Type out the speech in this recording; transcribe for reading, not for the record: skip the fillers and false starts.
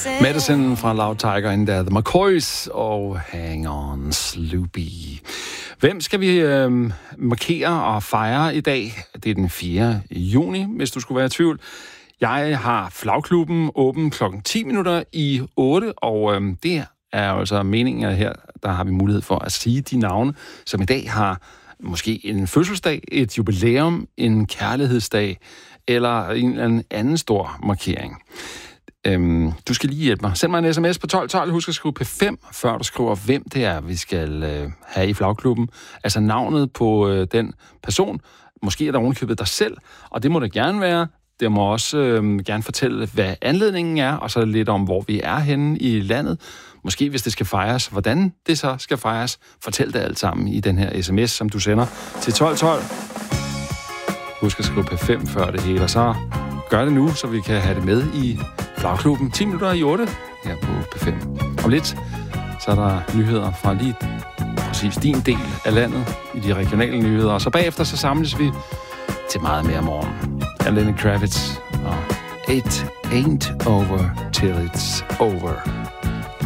Medicine fra Loud Tiger and The McCoys og Hang On Sloopy. Hvem skal vi markere og fejre i dag? Det er den 4. juni, hvis du skulle være i tvivl. Jeg har flagklubben åben klokken 7:10, og det er altså meningen her, der har vi mulighed for at sige de navne, som i dag har måske en fødselsdag, et jubilæum, en kærlighedsdag eller en eller anden stor markering. Du skal lige hjælpe mig. Send mig en sms på 1212. Husk at skrive P5, før du skriver, hvem det er, vi skal have i flagklubben. Altså navnet på den person. Måske er der ovenikøbet dig selv, og det må det gerne være. Det må også gerne fortælle, hvad anledningen er, og så lidt om, hvor vi er henne i landet. Måske, hvis det skal fejres, hvordan det så skal fejres. Fortæl det alt sammen i den her sms, som du sender til 1212. Husk at skrive P5 før det hele, og så gør det nu, så vi kan have det med i flagklubben 7:10 her på P5. Om lidt, så er der nyheder fra lige præcis din del af landet i de regionale nyheder, og så bagefter så samles vi til meget mere morgen. Lenny Kravitz og It Ain't Over Till It's Over.